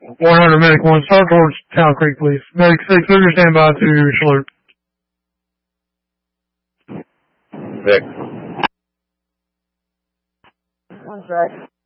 100 Medic 1, start towards Town Creek, please. Medic 6, move your standby to Salute. Vic. On track.